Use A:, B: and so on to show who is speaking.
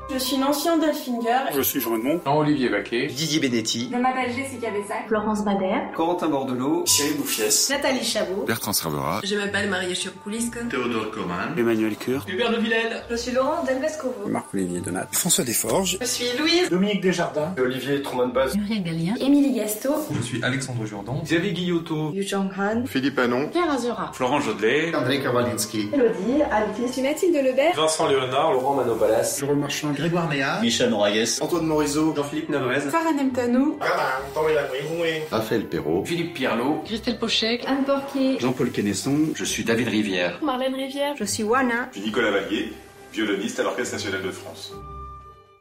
A: Je suis Nancy Andalfinger.
B: Je suis Jean Edmond.
C: Jean-Olivier Baquet.
D: Didier Benetti.
E: Je m'appelle Jessica Bessac.
F: Florence Bader.
G: Corentin Bordelot.
H: Cyril Bouffiès.
I: Nathalie Chabot.
J: Bertrand Servera.
K: Je m'appelle Marie Churkoulisk.
L: Théodore Coman.
B: Emmanuel Cure.
M: Hubert de Villèle.
I: Je suis Laurence Delvescovo.
B: Marc-Olivier Donat.
D: François Desforges.
I: Je suis Louise.
M: Dominique Desjardins.
L: Olivier Troman-Baz.
F: Muriel Gallien.
E: Émilie Gasto.
N: Je suis Alexandre Jourdan.
C: Xavier Guillotot.
I: Yu Chang Han.
L: Philippe Anon.
F: Pierre Azura.
C: Florent Jodelet.
L: André Kawalinski.
I: Elodie. Alice.
E: Je suis Mathilde Lebert.
C: Vincent Léonard. Laurent Manopalas.
B: Jérôme Marchand.
G: Grégoire Méa.
H: Michel Noragues.
L: Antoine Morisot.
C: Jean-Philippe Navrez.
E: Farah Nemtanou.
L: Raphaël Perrault.
C: Philippe Pierlot.
F: Christelle Pochek.
E: Anne Porquier.
D: Jean-Paul Quesnesson.
C: Je suis David Rivière.
E: Marlène Rivière.
I: Je suis Wana.
O: Je suis Nicolas Vallier, violoniste à l'Orchestre national de France.